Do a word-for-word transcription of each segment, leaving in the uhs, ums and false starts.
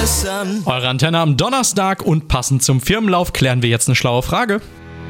sun. Eure Antenne am Donnerstag und passend zum Firmenlauf klären wir jetzt eine schlaue Frage.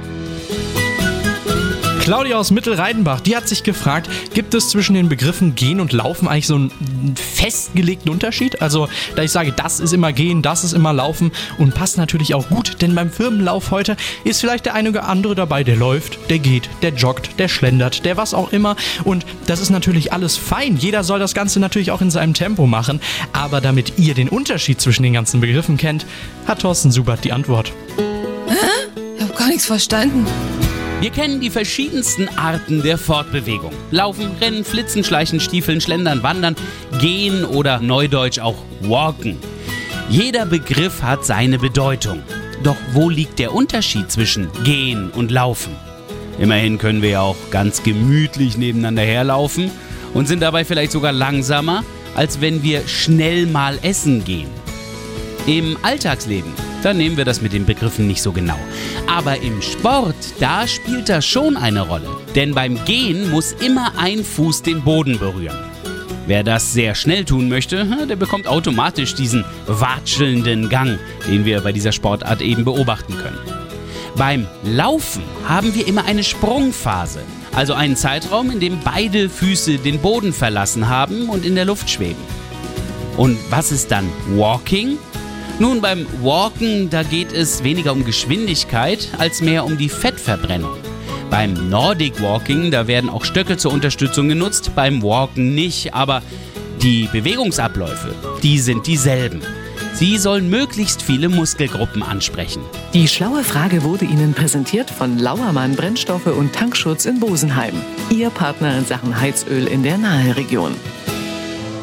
Claudia aus Mittelreidenbach, die hat sich gefragt, gibt es zwischen den Begriffen Gehen und Laufen eigentlich so einen festgelegten Unterschied? Also, da ich sage, das ist immer Gehen, das ist immer Laufen und passt natürlich auch gut, denn beim Firmenlauf heute ist vielleicht der eine oder andere dabei, der läuft, der geht, der joggt, der schlendert, der was auch immer und das ist natürlich alles fein. Jeder soll das Ganze natürlich auch in seinem Tempo machen, aber damit ihr den Unterschied zwischen den ganzen Begriffen kennt, hat Thorsten Subert die Antwort. Hä? Ich hab gar nichts verstanden. Wir kennen die verschiedensten Arten der Fortbewegung. Laufen, Rennen, Flitzen, Schleichen, Stiefeln, Schlendern, Wandern, Gehen oder neudeutsch auch Walken. Jeder Begriff hat seine Bedeutung. Doch wo liegt der Unterschied zwischen Gehen und Laufen? Immerhin können wir ja auch ganz gemütlich nebeneinander herlaufen und sind dabei vielleicht sogar langsamer, als wenn wir schnell mal essen gehen. Im Alltagsleben, da nehmen wir das mit den Begriffen nicht so genau. Aber im Sport, da spielt das schon eine Rolle. Denn beim Gehen muss immer ein Fuß den Boden berühren. Wer das sehr schnell tun möchte, der bekommt automatisch diesen watschelnden Gang, den wir bei dieser Sportart eben beobachten können. Beim Laufen haben wir immer eine Sprungphase, also einen Zeitraum, in dem beide Füße den Boden verlassen haben und in der Luft schweben. Und was ist dann Walking? Nun, beim Walken, da geht es weniger um Geschwindigkeit, als mehr um die Fettverbrennung. Beim Nordic Walking, da werden auch Stöcke zur Unterstützung genutzt, beim Walken nicht, aber die Bewegungsabläufe, die sind dieselben. Sie sollen möglichst viele Muskelgruppen ansprechen. Die schlaue Frage wurde Ihnen präsentiert von Lauermann Brennstoffe und Tankschutz in Bosenheim. Ihr Partner in Sachen Heizöl in der Nahe Region.